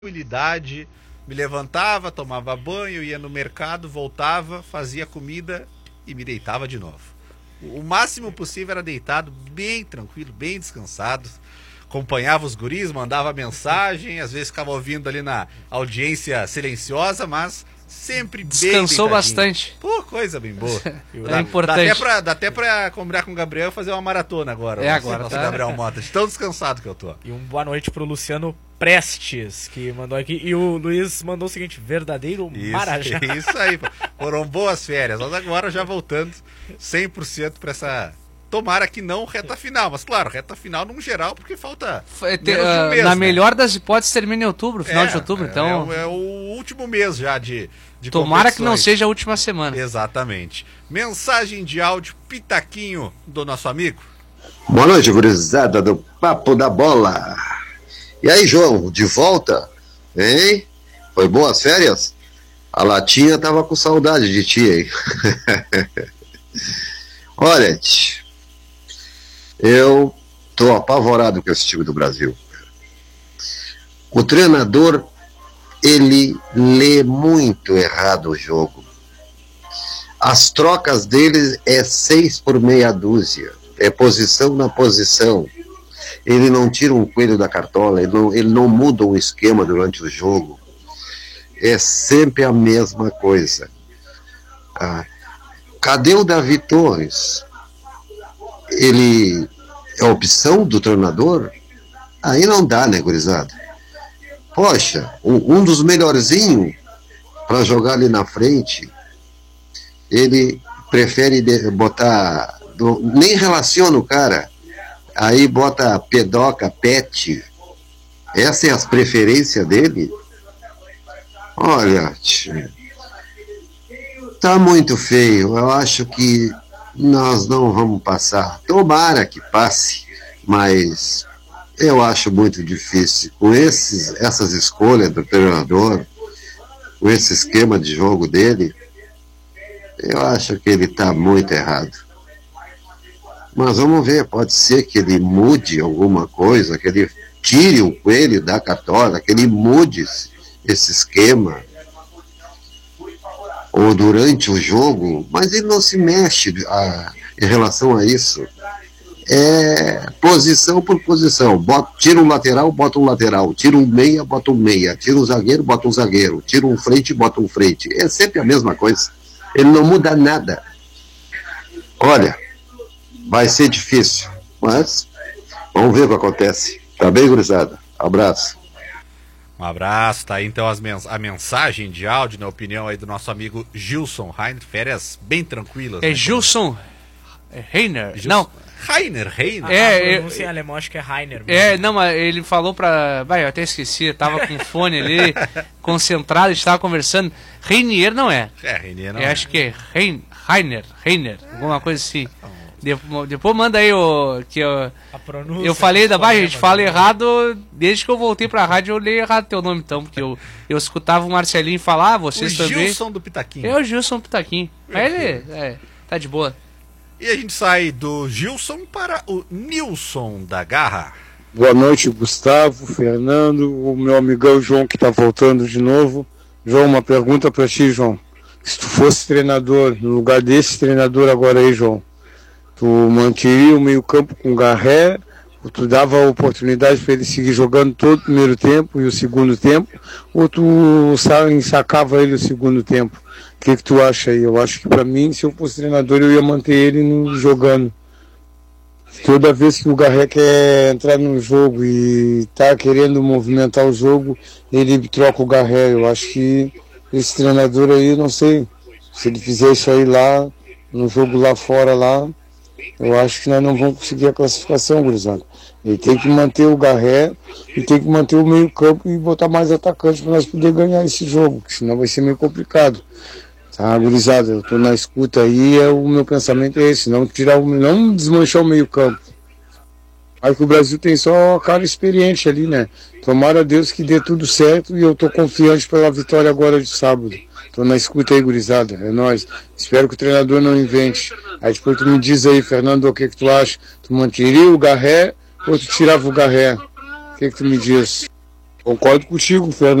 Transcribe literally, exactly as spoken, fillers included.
tranquilidade, me levantava, tomava banho, ia no mercado, voltava, fazia comida e me deitava de novo. O máximo possível era deitado, bem tranquilo, bem descansado. Acompanhava os guris, mandava mensagem, às vezes ficava ouvindo ali na audiência silenciosa, mas sempre bem descansou bastante. Pô, coisa bem boa. É dá, importante. Dá até, pra, dá até pra combinar com o Gabriel e fazer uma maratona agora. É agora, nosso tá? Gabriel Mota, de tão descansado que eu tô. E um boa noite pro Luciano Prestes, que mandou aqui. E o Luiz mandou o seguinte: verdadeiro Isso, Marajá. Isso aí, pô. Foram boas férias. Mas agora já voltando cem por cento pra essa... Tomara que não reta final, mas claro, reta final num geral, porque falta Foi, te, menos de um uh, mês, na né? melhor das hipóteses termina em outubro, final É, de outubro, é, então É, é o último mês já de, de tomara que não competições. seja a última semana. Exatamente. Mensagem de áudio, pitaquinho do nosso amigo. Boa noite, gurizada do Papo da Bola. E aí, João, de volta? Hein? Foi boas férias? A Latinha tava com saudade de ti, hein? Olha, eu tô apavorado com esse time do Brasil. O treinador, ele lê muito errado o jogo. As trocas dele é seis por meia dúzia. É posição na posição. Ele não tira um coelho da cartola, ele não, ele não muda o esquema durante o jogo. É sempre a mesma coisa. Ah, cadê o Davi Torres? Ele é opção do treinador? Aí não dá, né, gurizada? Poxa, um, um dos melhorzinhos para jogar ali na frente, ele prefere de, botar, do, nem relaciona o cara, aí bota pedoca, pet. Essa é as preferências dele? Olha, tch, tá muito feio. Eu acho que nós não vamos passar. Tomara que passe, mas eu acho muito difícil. Com esses, essas escolhas do treinador, com esse esquema de jogo dele, eu acho que ele está muito errado. Mas vamos ver, pode ser que ele mude alguma coisa, que ele tire o coelho da cartola, que ele mude esse esquema, ou durante o jogo, mas ele não se mexe a, em relação a isso. É posição por posição. Bota, tira um lateral, bota um lateral. Tira um meia, bota um meia. Tira um zagueiro, bota um zagueiro. Tira um frente, bota um frente. É sempre a mesma coisa. Ele não muda nada. Olha, vai ser difícil, mas vamos ver o que acontece. Tá bem, gurizada? Abraço. Um abraço, tá aí então as mens a mensagem de áudio, na opinião aí do nosso amigo Gilson Rainer, férias bem tranquilas. É né? Gilson Rainer, Gilson... não. Rainer, Rainer. A, É, a pronúncia eu- em alemão acho que é Rainer. É, não, mas ele falou pra... Vai, eu até esqueci, tava com fone ali, concentrado, a gente tava conversando. Rainier não é. É, Rainer não Eu é. acho que é Rein, Rainer, Rainer, alguma coisa assim. Depois, depois manda aí o... Que eu, A pronúncia. eu falei da baixa, a gente fala né? errado, desde que eu voltei pra rádio eu li errado teu nome então, porque eu, eu escutava o Marcelinho falar, ah, O vocês também. Gilson do Pitaquinho. É o Gilson Pitaquinho. Mas ele é, tá de boa. E a gente sai do Gilson para o Nilson da Garra. Boa noite, Gustavo, Fernando, o meu amigão João que tá voltando de novo. João, uma pergunta pra ti, João. Se tu fosse treinador, no lugar desse treinador agora aí, João, tu manteria o meio campo com o Garré, ou tu dava a oportunidade para ele seguir jogando todo o primeiro tempo e o segundo tempo, ou tu sa- ensacava ele o segundo tempo? O que que tu acha aí? Eu acho que para mim, se eu fosse treinador, eu ia manter ele no- jogando. Toda vez que o Garré quer entrar no jogo e tá querendo movimentar o jogo, ele troca o Garré. Eu acho que esse treinador aí, não sei, se ele fizer isso aí lá, no jogo lá fora lá, eu acho que nós não vamos conseguir a classificação, gurizada. Ele tem que manter o Garré e tem que manter o meio campo e botar mais atacantes para nós poder ganhar esse jogo, que senão vai ser meio complicado. Tá, gurizada, eu tô na escuta aí, é, o meu pensamento é esse, não tirar o, não desmanchar o meio campo. Acho que o Brasil tem só cara experiente ali, né? Tomara a Deus que dê tudo certo e eu tô confiante pela vitória agora de sábado. Tô na escuta aí, gurizada, é nóis. Espero que o treinador não invente. Aí depois tu me diz aí, Fernando, o que que tu acha? Tu manteria o Garré ou tu tirava o Garré? O que que tu me diz? Concordo contigo, Fernando.